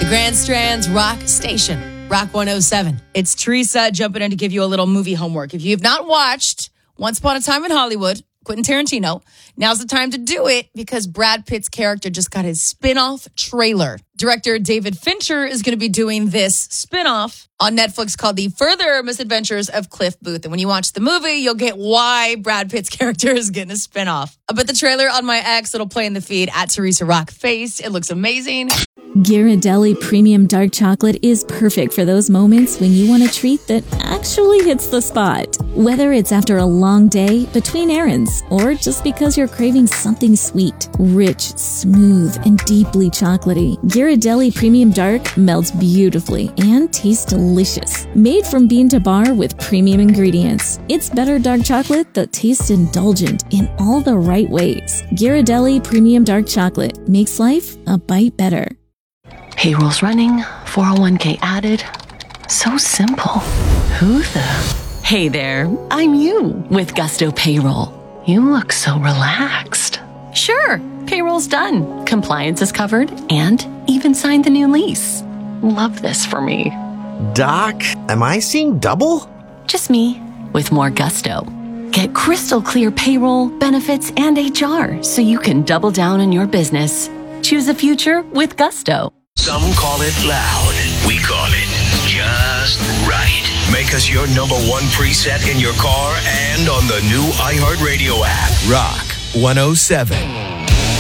Grand Strand's Rock Station, Rock 107. It's Teresa jumping in to give you a little movie homework. If you have not watched Once Upon a Time in Hollywood, Quentin Tarantino, now's the time to do it because Brad Pitt's character just got his spin-off trailer. Director David Fincher is going to be doing this spin-off on Netflix called The Further Misadventures of Cliff Booth. And when you watch the movie, you'll get why Brad Pitt's character is getting a spin-off. But the trailer on my X, it'll play in the feed at Teresa Rock Face. It looks amazing. Ghirardelli Premium Dark Chocolate is perfect for those moments when you want a treat that actually hits the spot. Whether it's after a long day, between errands, or just because you're craving something sweet, rich, smooth, and deeply chocolatey, Ghirardelli Premium Dark melts beautifully and tastes delicious. Made from bean to bar with premium ingredients, it's better dark chocolate that tastes indulgent in all the right ways. Ghirardelli Premium Dark Chocolate makes life a bite better. Payroll's running, 401k added. So simple. Who the? Hey there, I'm you with Gusto Payroll. You look so relaxed. Sure, payroll's done. Compliance is covered and even signed the new lease. Love this for me. Doc, am I seeing double? Just me with more gusto. Get crystal clear payroll, benefits, and HR so you can double down on your business. Choose the future with Gusto. Some call it loud. We call it just right. Make us your number one preset in your car and on the new iHeartRadio app. Rock 107.